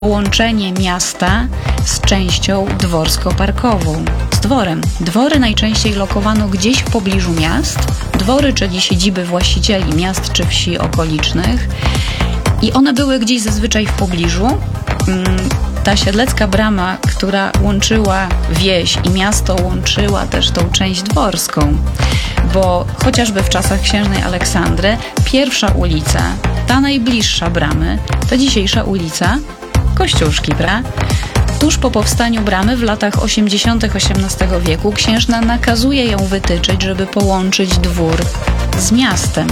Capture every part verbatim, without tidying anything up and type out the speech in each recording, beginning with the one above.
Połączenie miasta z częścią dworsko-parkową, z dworem. Dwory najczęściej lokowano gdzieś w pobliżu miast. Dwory, czyli siedziby właścicieli miast czy wsi okolicznych. I one były gdzieś zazwyczaj w pobliżu. Ta siedlecka brama, która łączyła wieś i miasto, łączyła też tą część dworską. Bo chociażby w czasach księżnej Aleksandry pierwsza ulica, ta najbliższa bramy, to dzisiejsza ulica Kościuszki, prawda? Tuż po powstaniu bramy w latach osiemdziesiątych osiemnastego wieku księżna nakazuje ją wytyczyć, żeby połączyć dwór z miastem.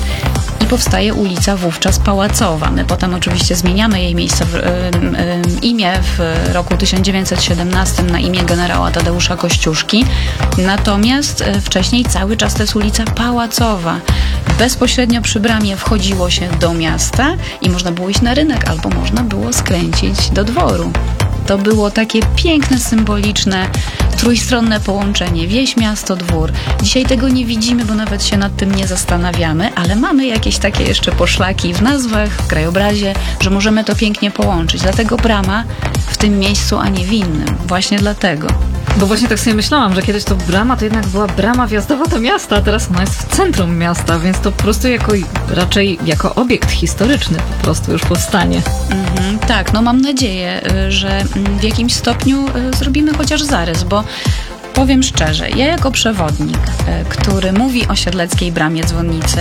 I powstaje ulica wówczas Pałacowa. My potem oczywiście zmieniamy jej miejsce w, y, y, imię w roku tysiąc dziewięćset siedemnastym na imię generała Tadeusza Kościuszki. Natomiast y, wcześniej cały czas to jest ulica Pałacowa. Bezpośrednio przy bramie wchodziło się do miasta i można było iść na rynek albo można było skręcić do dworu. To było takie piękne, symboliczne, trójstronne połączenie. Wieś, miasto, dwór. Dzisiaj tego nie widzimy, bo nawet się nad tym nie zastanawiamy, ale mamy jakieś takie jeszcze poszlaki w nazwach, w krajobrazie, że możemy to pięknie połączyć. Dlatego brama w tym miejscu, a nie w innym. Właśnie dlatego. Bo właśnie tak sobie myślałam, że kiedyś to brama to jednak była brama wjazdowa do miasta, a teraz ona jest w centrum miasta, więc to po prostu jako, raczej jako obiekt historyczny po prostu już powstanie. Mhm, tak, no mam nadzieję, że w jakimś stopniu zrobimy chociaż zarys, bo powiem szczerze, ja jako przewodnik, który mówi o siedleckiej bramie dzwonnicy,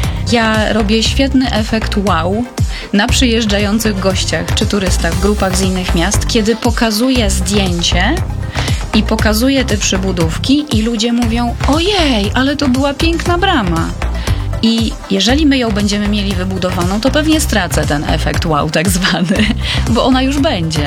ja robię świetny efekt wow na przyjeżdżających gościach czy turystach, grupach z innych miast, kiedy pokazuję zdjęcie i pokazuję te przybudówki i ludzie mówią: ojej, ale to była piękna brama. I jeżeli my ją będziemy mieli wybudowaną, to pewnie stracę ten efekt wow tak zwany, bo ona już będzie.